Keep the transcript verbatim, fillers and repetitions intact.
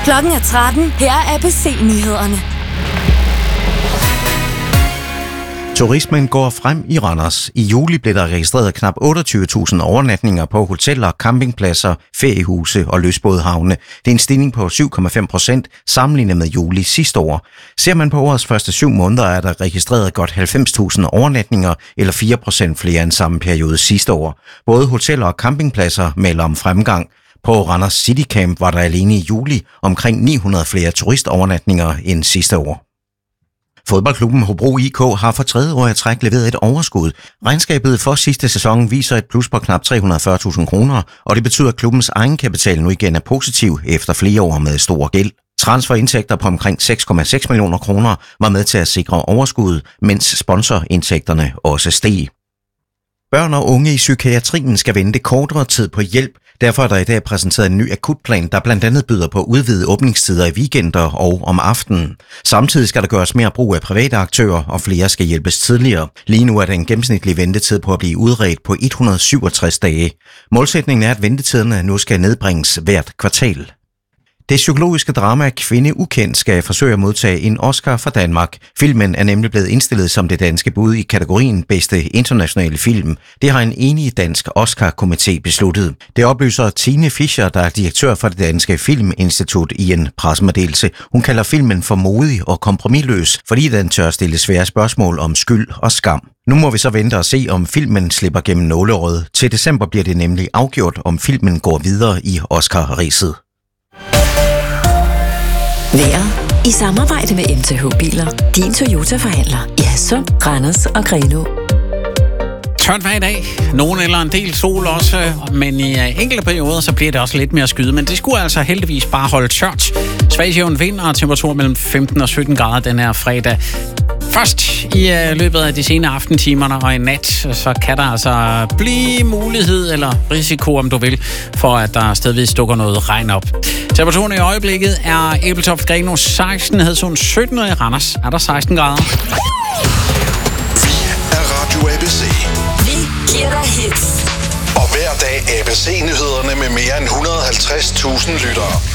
Klokken er tretten. Her er A B C-nyhederne. Turismen går frem i Randers. I juli blev der registreret knap otteogtyve tusind overnatninger på hoteller, campingpladser, feriehuse og lystbådehavne. Det er en stigning på syv komma fem procent sammenlignet med juli sidste år. Ser man på årets første syv måneder, er der registreret godt halvfems tusind overnatninger, eller fire procent flere end samme periode sidste år. Både hoteller og campingpladser melder om fremgang. På Randers City Camp var der alene i juli omkring ni hundrede flere turistovernatninger end sidste år. Fodboldklubben Hobro I K har for tredje år i træk leveret et overskud. Regnskabet for sidste sæson viser et plus på knap tre hundrede og fyrre tusind kroner, og det betyder, at klubbens egenkapital nu igen er positiv efter flere år med stor gæld. Transferindtægter på omkring seks komma seks millioner kroner var med til at sikre overskuddet, mens sponsorindtægterne også steg. Børn og unge i psykiatrien skal vente kortere tid på hjælp. Derfor er der i dag præsenteret en ny akutplan, der blandt andet byder på udvidede åbningstider i weekender og om aftenen. Samtidig skal der gøres mere brug af private aktører, og flere skal hjælpes tidligere. Lige nu er der en gennemsnitlig ventetid på at blive udredt på et hundrede og syvogtres dage. Målsætningen er, at ventetiderne nu skal nedbringes hvert kvartal. Det psykologiske drama Kvinde Ukendt skal forsøge at modtage en Oscar fra Danmark. Filmen er nemlig blevet indstillet som det danske bud i kategorien bedste internationale film. Det har en enig dansk Oscar-komité besluttet. Det oplyser Tine Fischer, der er direktør for det danske Filminstitut, i en pressemeddelelse. Hun kalder filmen for modig og kompromisløs, fordi den tør stille svære spørgsmål om skyld og skam. Nu må vi så vente og se, om filmen slipper gennem nåleøjet. Til december bliver det nemlig afgjort, om filmen går videre i Oscar-ræset. Vejret i samarbejde med M T H-biler. Din Toyota-forhandler i Hadsund, Randers og Grenaa. Tørt vejr i dag. Nogen eller en del sol også, men i enkelte perioder så bliver det også lidt mere skyde. Men det skulle altså heldigvis bare holde tørt. Svag jævn vind og temperatur mellem femten og sytten grader den her fredag. Først i uh, løbet af de sene aftentimerne og i nat, så kan der altså blive mulighed eller risiko, om du vil, for at der stedvis dukker noget regn op. Temperaturen i øjeblikket er Ebeltoft Grenaa seksten, Hadsund sytten, og i Randers er der seksten grader. Vi er Radio A B C. Vi giver dig hits. Og hver dag A B C-nyhederne med mere end et hundrede og halvtreds tusind lyttere.